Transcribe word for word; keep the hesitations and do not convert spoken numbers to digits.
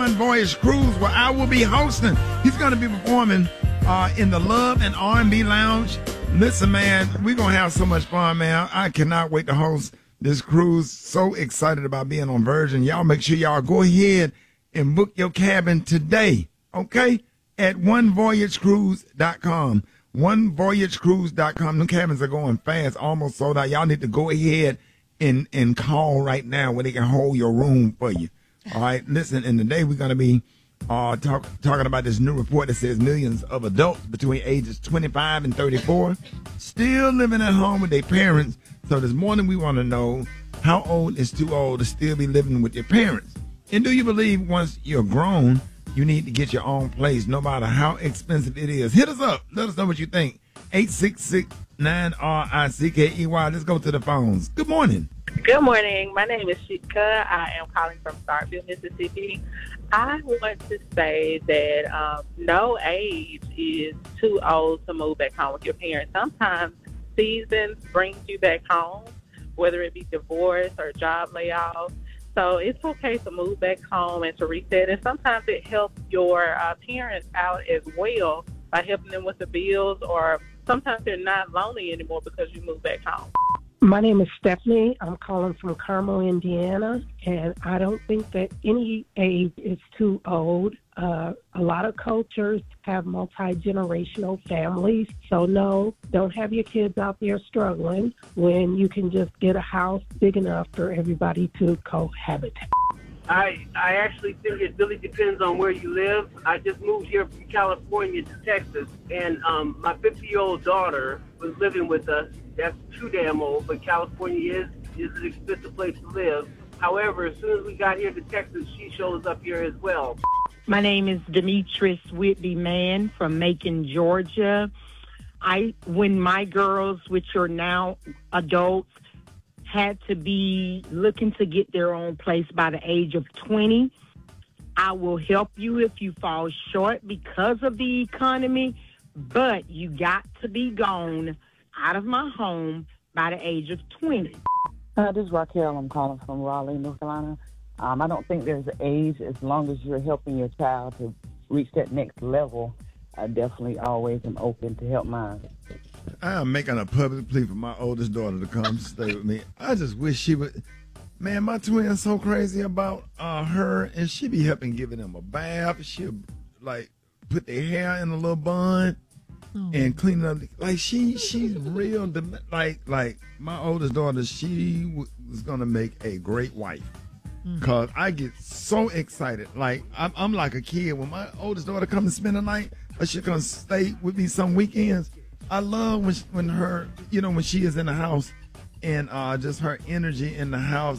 One Voyage Cruise, where I will be hosting. He's going to be performing uh, in the Love and R and B Lounge. Listen, man, we're going to have so much fun, man. I cannot wait to host this cruise. So excited about being on Virgin. Y'all make sure y'all go ahead and book your cabin today, okay, at one voyage cruise dot com. one voyage cruise dot com. The cabins are going fast, almost sold out. Y'all need to go ahead and, and call right now where they can hold your room for you. All right, listen, and today we're going to be uh, talk, talking about this new report that says millions of adults between ages twenty-five and thirty-four still living at home with their parents. So this morning we want to know, how old is too old to still be living with your parents? And do you believe once you're grown, you need to get your own place, no matter how expensive it is? Hit us up. Let us know what you think. eight six six, nine R I C K E Y. Let's go to the phones. Good morning. Good morning. My name is Shika. I am calling from Starkville, Mississippi. I want to say that um, no age is too old to move back home with your parents. Sometimes seasons brings you back home, whether it be divorce or job layoff. So it's okay to move back home and to reset. And sometimes it helps your uh, parents out as well by helping them with the bills, or sometimes they're not lonely anymore because you move back home. My name is Stephanie. I'm calling from Carmel, Indiana, and I don't think that any age is too old. Uh, a lot of cultures have multi-generational families, so no, don't have your kids out there struggling when you can just get a house big enough for everybody to cohabit. I I actually think it really depends on where you live. I just moved here from California to Texas, and um, my fifty-year-old daughter was living with us. That's too damn old, but California is, is an expensive place to live. However, as soon as we got here to Texas, she shows up here as well. My name is Demetrius Whitby Mann from Macon, Georgia. I, when my girls, which are now adults, had to be looking to get their own place by the age of twenty, I will help you if you fall short because of the economy, but you got to be gone out of my home by the age of twenty. Uh, this is Raquel. I'm calling from Raleigh, North Carolina. Um, I don't think there's an age. As long as you're helping your child to reach that next level, I definitely always am open to help mine. I am making a public plea for my oldest daughter to come stay with me. I just wish she would. Man, my twin's so crazy about uh, her, and she be helping giving them a bath. She'll, like, put their hair in a little bun oh. and clean up. Like, she she's real. Like, like my oldest daughter, she w- was going to make a great wife. Because mm. I get so excited. Like, I'm, I'm like a kid. When my oldest daughter comes to spend the night, or she's going to stay with me some weekends, I love when she, when her, you know, when she is in the house and uh, just her energy in the house.